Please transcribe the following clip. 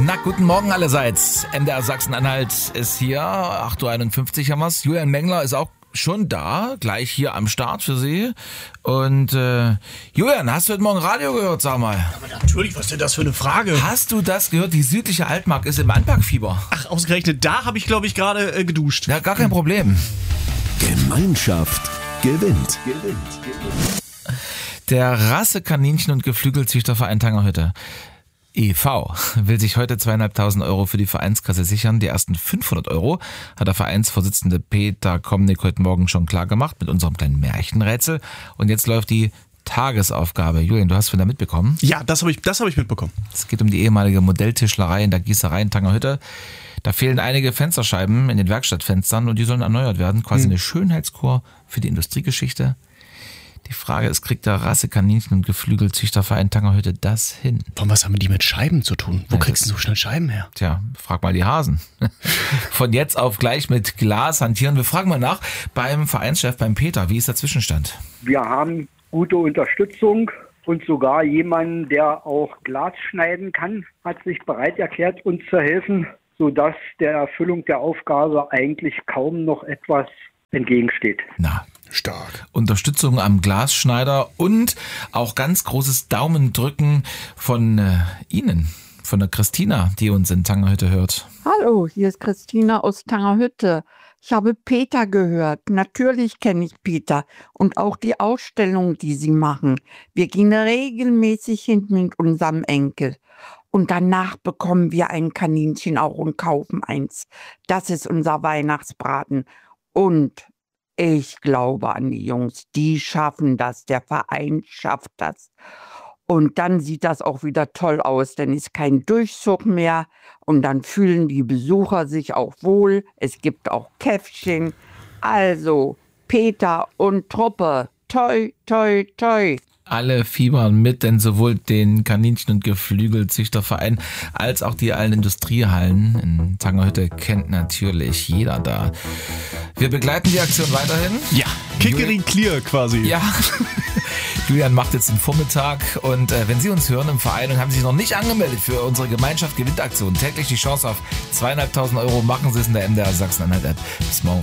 Na, guten Morgen allerseits. MDR Sachsen-Anhalt ist hier. 8.51 Uhr haben wir's. Julian Mengler ist auch schon da, gleich hier am Start für Sie. Und Julian, hast du heute Morgen Radio gehört, sag mal? Aber natürlich, was ist denn das für eine Frage? Hast du das gehört? Die südliche Altmark ist im Anpackfieber. Ach, ausgerechnet, da habe ich, glaube ich, gerade geduscht. Ja, gar kein Problem. Gemeinschaft gewinnt. Der Rassekaninchen- und Geflügelzüchterverein Tangerhütte e.V. will sich heute 2.500 Euro für die Vereinskasse sichern. Die ersten 500 Euro hat der Vereinsvorsitzende Peter Komnick heute Morgen schon klar gemacht mit unserem kleinen Märchenrätsel. Und jetzt läuft die Tagesaufgabe. Julian, du hast von da mitbekommen? Ja, das habe ich mitbekommen. Es geht um die ehemalige Modelltischlerei in der Gießerei in Tangerhütte. Da fehlen einige Fensterscheiben in den Werkstattfenstern und die sollen erneuert werden. Quasi eine Schönheitskur für die Industriegeschichte. Die Frage ist, kriegt der Rassekaninchen- und Geflügelzüchterverein Tangerhütte das hin? Von was haben die mit Scheiben zu tun? Wo kriegst du so schnell Scheiben her? Tja, frag mal die Hasen. Von jetzt auf gleich mit Glas hantieren. Wir fragen mal nach beim Vereinschef, beim Peter. Wie ist der Zwischenstand? Wir haben gute Unterstützung und sogar jemanden, der auch Glas schneiden kann, hat sich bereit erklärt, uns zu helfen, sodass der Erfüllung der Aufgabe eigentlich kaum noch etwas entgegensteht. Na, Stark. Unterstützung am Glasschneider und auch ganz großes Daumendrücken von Ihnen, von der Christina, die uns in Tangerhütte hört. Hallo, hier ist Christina aus Tangerhütte. Ich habe Peter gehört. Natürlich kenne ich Peter und auch die Ausstellung, die sie machen. Wir gehen regelmäßig hin mit unserem Enkel. Und danach bekommen wir ein Kaninchen auch und kaufen eins. Das ist unser Weihnachtsbraten. Und ich glaube an die Jungs, die schaffen das, der Verein schafft das. Und dann sieht das auch wieder toll aus, denn ist kein Durchzug mehr und dann fühlen die Besucher sich auch wohl. Es gibt auch Käffchen. Also Peter und Truppe, toi, toi, toi. Alle fiebern mit, denn sowohl den Kaninchen- und Geflügelzüchterverein als auch die allen Industriehallen in Tangerhütte kennt natürlich jeder da. Wir begleiten die Aktion weiterhin. Ja, Kickery clear quasi. Ja, Julian macht jetzt den Vormittag und wenn Sie uns hören im Verein und haben sich noch nicht angemeldet für unsere Gemeinschaft gewinnt Aktion, täglich die Chance auf 2.500 Euro, machen Sie es in der MDR Sachsen-Anhalt App. Bis morgen.